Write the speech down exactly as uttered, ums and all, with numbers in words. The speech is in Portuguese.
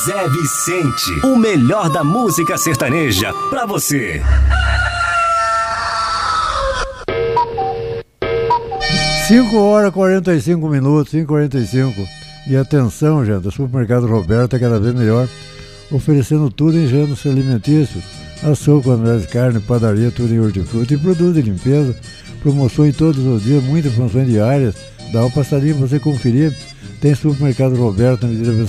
Zé Vicente, o melhor da música sertaneja pra você. cinco horas e quarenta e cinco minutos, cinco e quarenta e cinco. E atenção, gente, o supermercado Roberto é cada vez melhor, oferecendo tudo em gêneros alimentícios, açúcar, melhores carne, padaria, tudo em hortifruti e produtos de limpeza, promoções todos os dias, muitas promoções diárias. Dá uma passadinha pra você conferir. Tem supermercado Roberto na medida